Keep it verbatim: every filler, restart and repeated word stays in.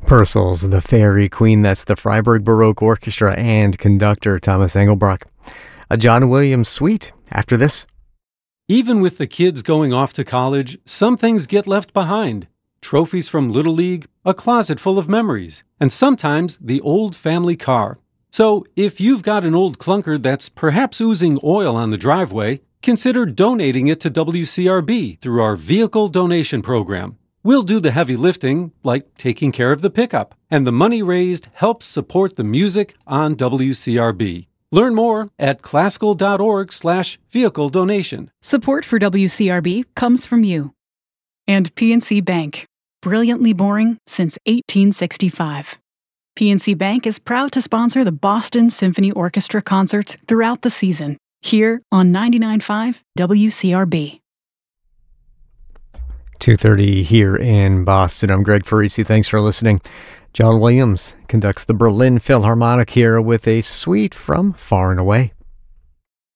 Purcell's The Fairy Queen. That's the Freiburg Baroque Orchestra and conductor Thomas Engelbrock. A John Williams suite after this. Even with the kids going off to college, some things get left behind. Trophies from Little League, a closet full of memories, and sometimes the old family car. So if you've got an old clunker that's perhaps oozing oil on the driveway, consider donating it to W C R B through our vehicle donation program. We'll do the heavy lifting, like taking care of the pickup, and the money raised helps support the music on W C R B. Learn more at classical.org slash vehicle donation. Support for W C R B comes from you. And P N C Bank, brilliantly boring since eighteen sixty-five. P N C Bank is proud to sponsor the Boston Symphony Orchestra concerts throughout the season, here on ninety-nine point five W C R B. two thirty here in Boston. I'm Greg Farisi. Thanks for listening. John Williams conducts the Berlin Philharmonic here with a suite from Far and Away.